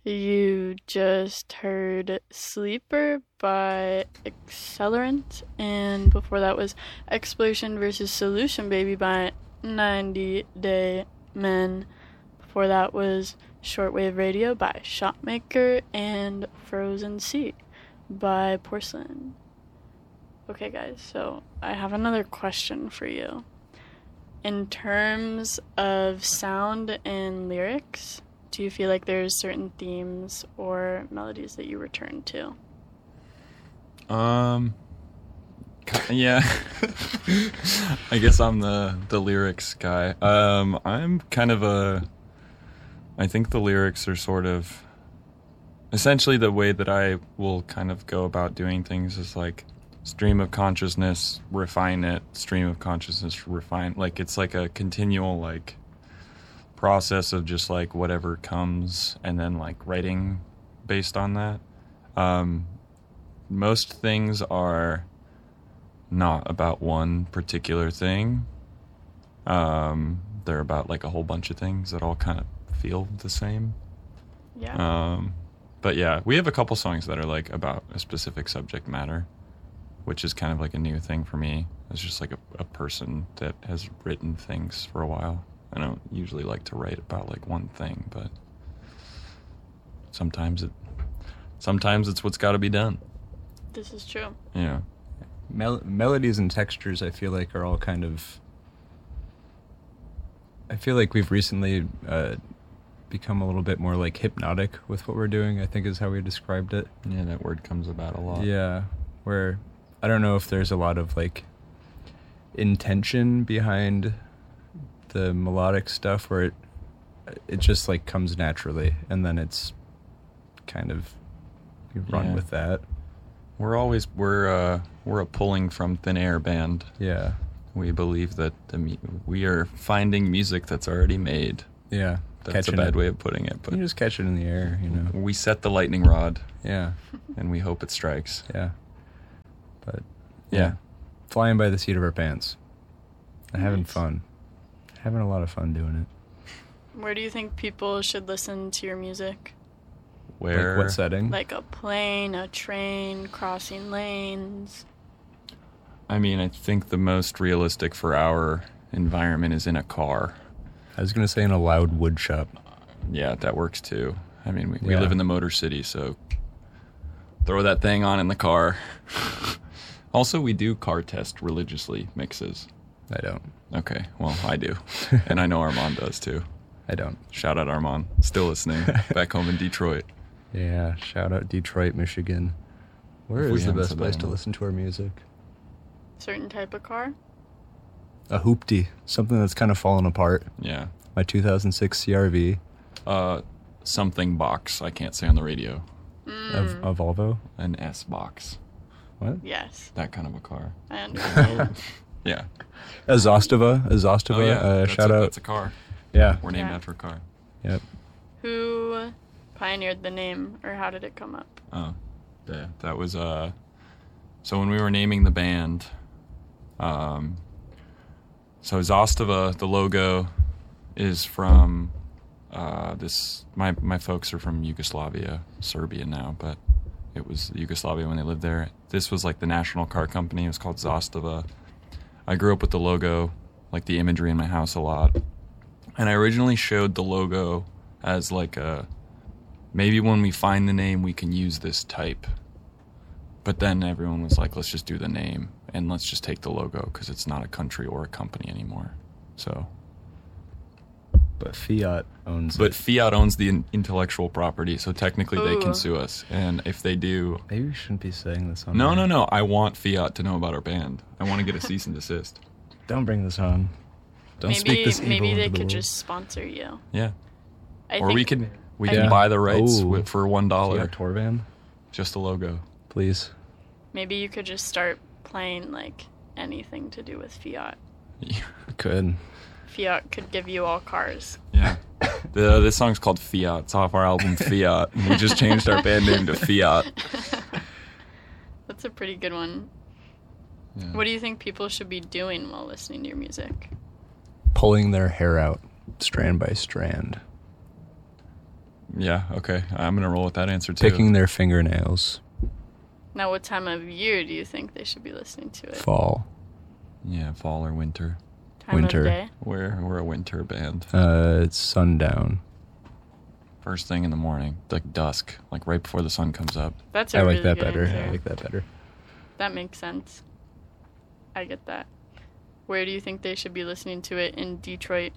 You just heard Sleeper by Accelerant, and before that was Explosion versus Solution Baby by 90 Day Men. Before that was Shortwave Radio by Shotmaker and Frozen Sea by Porcelain. Okay, guys, so I have another question for you. In terms of sound and lyrics, do you feel like there's certain themes or melodies that you return to? Yeah. I guess I'm the lyrics guy. I'm kind of I think the lyrics are sort of essentially the way that I will kind of go about doing things is like stream of consciousness, refine it, stream of consciousness, refine. Like it's like a continual like process of just like whatever comes and then like writing based on that. Most things are not about one particular thing. They're about like a whole bunch of things that all kind of feel the same. Yeah. But yeah, we have a couple songs that are like about a specific subject matter, which is kind of like a new thing for me. It's just like a person that has written things for a while. I don't usually like to write about like one thing, but sometimes it's what's got to be done. This is true. Yeah. Melodies and textures, I feel like, are all kind of... I feel like we've recently become a little bit more like hypnotic with what we're doing, I think is how we described it. Yeah, that word comes about a lot. Yeah, where I don't know if there's a lot of like intention behind the melodic stuff where it just like comes naturally, and then it's kind of you run with that. We're a pulling from thin air band. Yeah, we believe that we are finding music that's already made. Yeah, that's a bad way of putting it, but you just catch it in the air, you know. We set the lightning rod. Yeah, and we hope it strikes. Yeah, but yeah, flying by the seat of our pants, and having fun. Having a lot of fun doing it. Where do you think people should listen to your music? Where? Like what setting? Like a plane, a train, crossing lanes. I mean, I think the most realistic for our environment is in a car. I was going to say in a loud wood shop. Yeah, that works too. I mean, we live in the Motor City, so throw that thing on in the car. Also, we do car test religiously mixes. I don't. Okay, well, I do. And I know Armand does, too. I don't. Shout out Armand. Still listening. Back home in Detroit. Yeah, shout out Detroit, Michigan. Where is the best place to listen to our music? Certain type of car? A hoopty. Something that's kind of fallen apart. Yeah. My 2006 CRV. Something box, I can't say on the radio. A Volvo? An S box. What? Yes. That kind of a car. I understand. Yeah. A Zostava. Oh, yeah. Shout out. That's a car. Yeah. We're named after a car. Yep. Who pioneered the name, or how did it come up? Oh, yeah. That was, so when we were naming the band, so Zostava, the logo, is from, my folks are from Yugoslavia, Serbia now, but it was Yugoslavia when they lived there. This was like the national car company. It was called Zostava. I grew up with the logo, like the imagery in my house a lot. And I originally showed the logo as like maybe when we find the name, we can use this type. But then everyone was like, let's just do the name and let's just take the logo because it's not a country or a company anymore. So. But Fiat owns it. But Fiat owns the intellectual property, so technically they can sue us. And if they do... Maybe we shouldn't be saying this on No. I want Fiat to know about our band. I want to get a cease and desist. Don't bring this on. Don't speak this evil Maybe they into the could world. just sponsor you. Yeah. Or we can buy the rights for $1. Fiat tour van? Just a logo. Please. Maybe you could just start playing like anything to do with Fiat. Yeah. Could. Fiat could give you all cars. Yeah. This song's called Fiat. It's off our album Fiat. We just changed our band name to Fiat. That's a pretty good one. Yeah. What do you think people should be doing while listening to your music? Pulling their hair out, strand by strand. Yeah, okay. I'm going to roll with that answer, too. Picking their fingernails. Now, what time of year do you think they should be listening to it? Fall. Yeah, fall or winter. Time Winter. of day? We're a winter band. It's sundown. First thing in the morning, like dusk, like right before the sun comes up. That's a I like really that good better. answer. I like that better. That makes sense. I get that. Where do you think they should be listening to it in Detroit?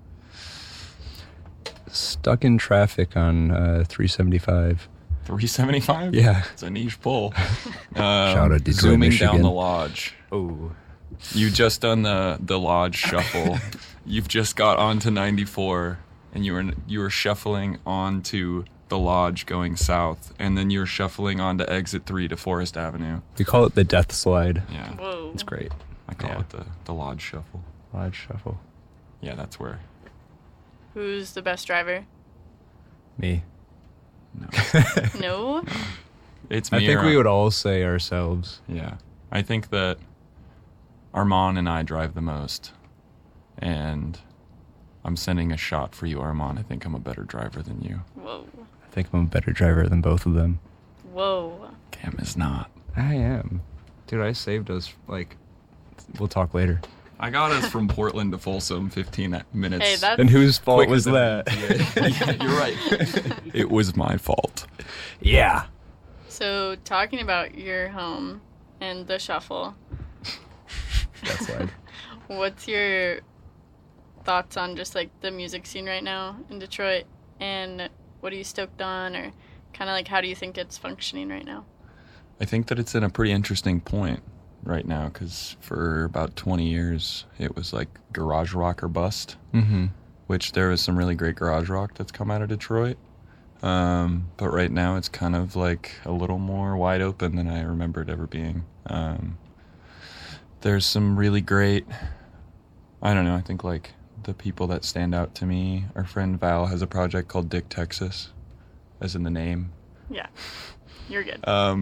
Stuck in traffic on 375. 375? Yeah. It's a niche pull. Shout out Detroit, Zooming down Michigan. the lodge. Oh. You just done the lodge shuffle. You've just got onto 94, and you were shuffling onto the lodge going south, and then you're shuffling onto exit 3 to Forest Avenue. We call it the death slide. Yeah, Whoa. It's great. I call Yeah. it the lodge shuffle. Lodge shuffle. Yeah, that's where. Who's the best driver? Me. No, No? it's me. I think or- we would all say ourselves. Yeah, I think that Armand and I drive the most, and I'm sending a shot for you, Armand. I think I'm a better driver than you. Whoa. I think I'm a better driver than both of them. Whoa. Cam is not. I am. Dude, I saved us, like, we'll talk later. I got us from Portland to Folsom 15 minutes. Hey, that's... And whose fault quicker was than- that? Yeah, you're right. It was my fault. Yeah. So, talking about your home and the shuffle, That slide. what's your thoughts on just, like, the music scene right now in Detroit? And what are you stoked on? Or kind of, like, how do you think it's functioning right now? I think that it's in a pretty interesting point right now, because for about 20 years, it was like garage rock or bust, Mm-hmm. which there was some really great garage rock that's come out of Detroit. But right now, it's kind of like a little more wide open than I remember it ever being. There's some really great, I don't know, I think like the people that stand out to me, our friend Val has a project called Dick Texas, as in the name. Yeah. You're good.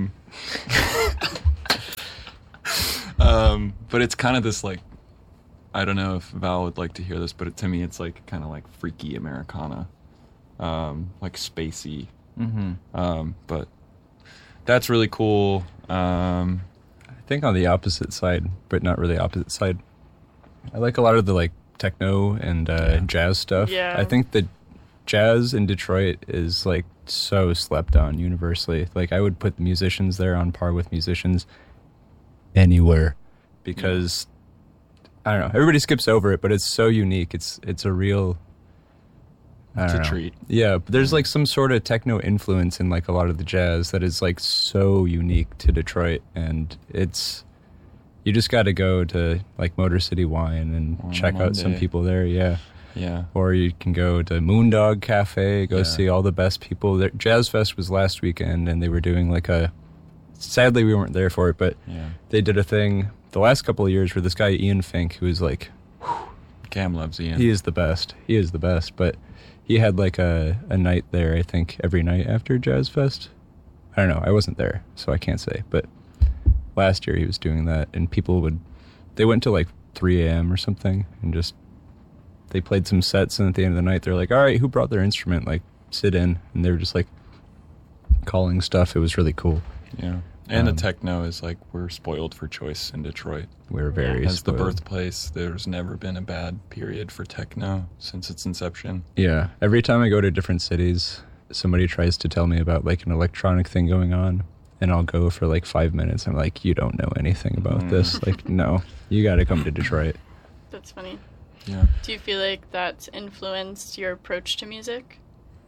But it's kind of this like, I don't know if Val would like to hear this, but to me it's like kind of like freaky Americana, like spacey. Mm-hmm. But that's really cool. I think on the opposite side, but not really opposite side, I like a lot of the like techno and jazz stuff. Yeah. I think the jazz in Detroit is like so slept on universally. Like I would put the musicians there on par with musicians anywhere, because I don't know, everybody skips over it, but it's so unique. It's a real, I It's don't a know. treat. Yeah, but there's like some sort of techno influence in like a lot of the jazz that is like so unique to Detroit, and it's, you just got to go to like Motor City Wine and On check out some Monday. people there. Yeah. Yeah. Or you can go to Moondog Cafe, go Yeah. see all the best people there. Jazz Fest was last weekend, and they were doing like a, sadly we weren't there for it, but Yeah. they did a thing the last couple of years where this guy Ian Fink, who is like, Cam loves Ian. he is the best. He is the best. But he had like a night there, I think, every night after Jazz Fest. I don't know. I wasn't there, so I can't say. But last year he was doing that, and they went to like 3 a.m. or something, and just, they played some sets, and at the end of the night, they're like, all right, who brought their instrument? Like, sit in. And they were just like calling stuff. It was really cool. Yeah. And the Um, techno is like, we're spoiled for choice in Detroit. We were very As the spoiled. birthplace, there's never been a bad period for techno since its inception. Yeah. Every time I go to different cities, somebody tries to tell me about like an electronic thing going on, and I'll go for like 5 minutes. I'm like, you don't know anything about this. Like, no, you got to come to Detroit. That's funny. Yeah. Do you feel like that's influenced your approach to music?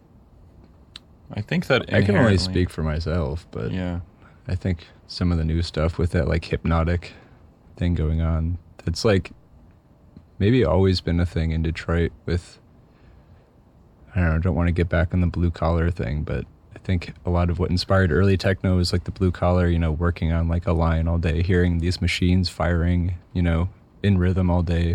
I think that I can only inherently- speak for myself, but Yeah. I think some of the new stuff with that like hypnotic thing going on, that's like maybe always been a thing in Detroit with, I don't know, I don't want to get back on the blue collar thing, but I think a lot of what inspired early techno is like the blue collar, you know, working on like a line all day, hearing these machines firing, you know, in rhythm all day,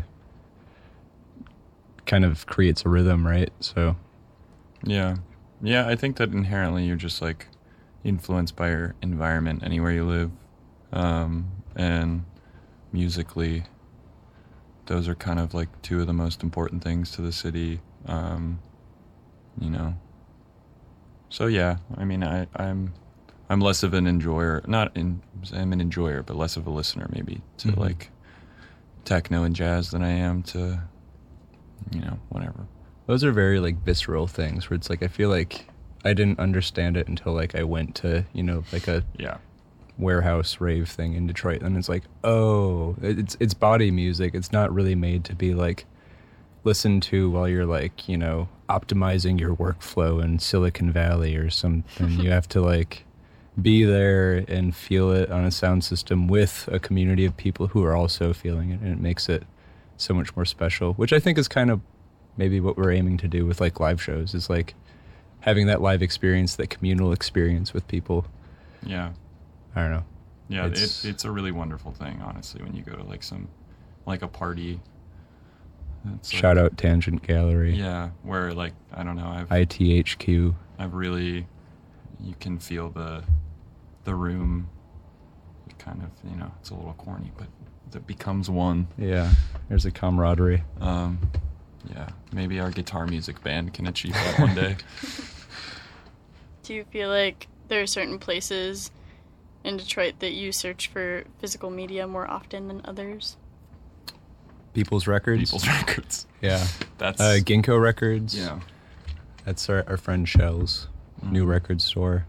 kind of creates a rhythm, right? So Yeah. Yeah, I think that inherently you're just like influenced by your environment anywhere you live. And musically, those are kind of like two of the most important things to the city. You know, So yeah, I mean, I'm less of an enjoyer. I'm an enjoyer, but less of a listener maybe to Mhm. like techno and jazz than I am to, whatever. Those are very like visceral things where it's like I feel like I didn't understand it until like I went to like a Yeah. warehouse rave thing in Detroit, and it's like, oh, it's body music. It's not really made to be like listened to while you're like optimizing your workflow in Silicon Valley or something. You have to like be there and feel it on a sound system with a community of people who are also feeling it, and it makes it so much more special, which I think is kind of maybe what we're aiming to do with like live shows, is like having that live experience, that communal experience with people. Yeah. I don't know. Yeah, it's a really wonderful thing, honestly, when you go to like a party. Shout out Tangent Gallery. Yeah, where like I don't know, ITHQ. I've really, you can feel the room. Kind of, it's a little corny, but it becomes one. Yeah, there's a camaraderie. Yeah, maybe our guitar music band can achieve that one day. Do you feel like there are certain places in Detroit that you search for physical media more often than others? People's Records. People's Records. Yeah. That's Ginkgo Records. Yeah. That's our friend Shell's new record store.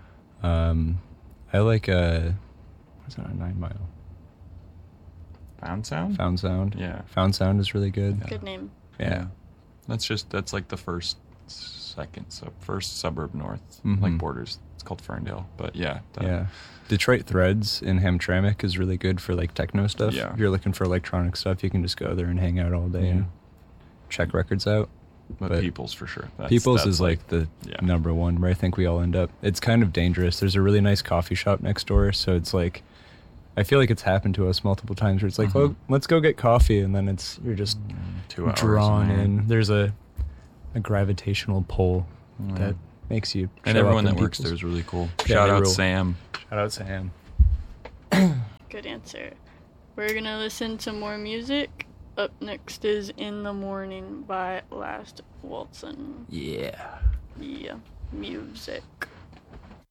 I like what's that on 9 Mile? Found Sound? Found Sound. Yeah. Found Sound is really good. Good name. Yeah. That's like the first suburb north, Mhm. like borders. It's called Ferndale, but yeah. Yeah. Detroit Threads in Hamtramck is really good for like techno stuff. Yeah. If you're looking for electronic stuff, you can just go there and hang out all day Yeah. and check records out. But People's for sure. People's that's is like the yeah. number one where I think we all end up. It's kind of dangerous. There's a really nice coffee shop next door, so it's like I feel like it's happened to us multiple times where it's like, Mhm. oh, let's go get coffee, and then you're just 2 hours. drawn man. in. There's a gravitational pull Yeah. that makes you. And show everyone up in that works people's- there is really cool. Yeah, Shout they out rule. Sam. Shout out Sam. Good answer. We're gonna listen to more music. Up next is In the Morning by Last Waltzen. Yeah. Yeah, music.